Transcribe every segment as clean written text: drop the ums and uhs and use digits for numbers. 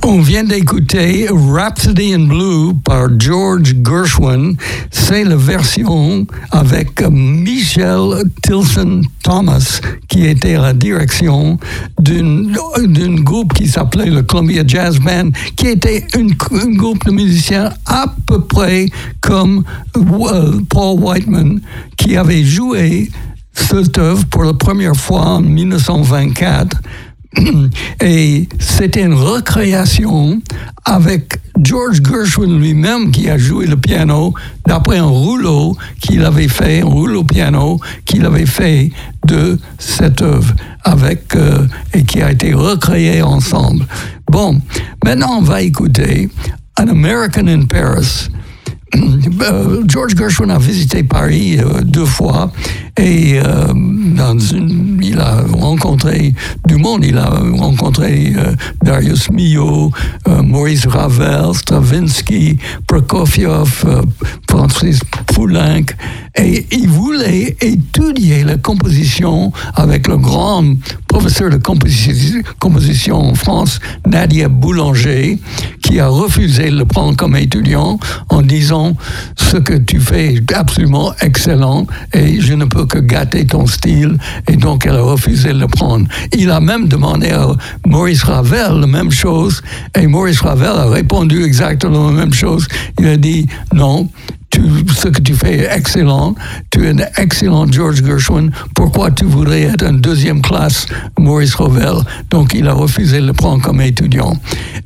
On vient d'écouter Rhapsody in Blue par George Gershwin. C'est la version avec Michel Tilson Thomas, qui était à la direction d'un groupe qui s'appelait le Columbia Jazz Band, qui était un groupe de musiciens à peu près comme Paul Whiteman, qui avait joué cette œuvre pour la première fois en 1924. Et c'était une recréation avec George Gershwin lui-même qui a joué le piano d'après un rouleau qu'il avait fait, un rouleau piano qu'il avait fait de cette œuvre et qui a été recréé ensemble. Bon, maintenant on va écouter An American in Paris. George Gershwin a visité Paris 2 fois et il a rencontré du monde. Il a rencontré Darius Milhaud, Maurice Ravel, Stravinsky, Prokofiev, Francis Poulenc, et il voulait étudier la composition avec le grand professeur de composition en France, Nadia Boulanger, qui a refusé de le prendre comme étudiant en disant « Ce que tu fais est absolument excellent et je ne peux que gâter ton style » et donc elle a refusé de le prendre. Il a même demandé à Maurice Ravel la même chose et Maurice Ravel a répondu exactement la même chose. Il a dit « Non, ce que tu fais est excellent, tu es un excellent George Gershwin, pourquoi tu voudrais être en 2e classe Maurice Ravel ?» Donc il a refusé de le prendre comme étudiant.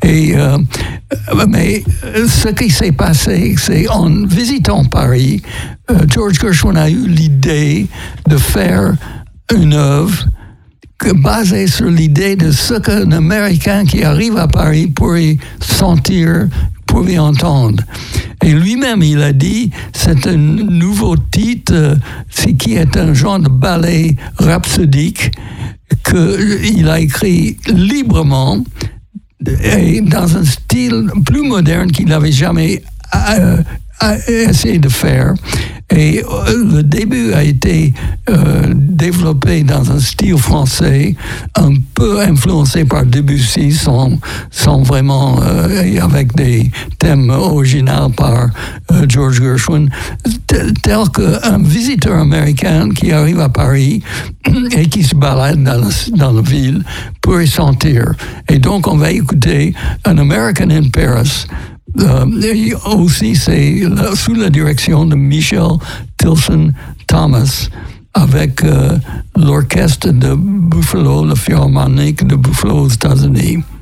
Mais ce qui s'est passé, c'est en visitant Paris, George Gershwin a eu l'idée de faire une œuvre basée sur l'idée de ce qu'un Américain qui arrive à Paris pourrait sentir, pourrait entendre. Et lui-même, il a dit, c'est un nouveau titre, qui est un genre de ballet rhapsodique qu'il a écrit librement et dans un style plus moderne qu'il n'avait jamais essayé de faire. Et le début a été développé dans un style français, un peu influencé par Debussy, sans vraiment, avec des thèmes originaux par George Gershwin, tel qu'un visiteur américain qui arrive à Paris et qui se balade dans la ville pourrait sentir. Et donc, on va écouter An American in Paris. Aussi, c'est sous la direction de Michel Tilson Thomas avec l'orchestre de Buffalo, le Philharmonique de Buffalo aux États-Unis.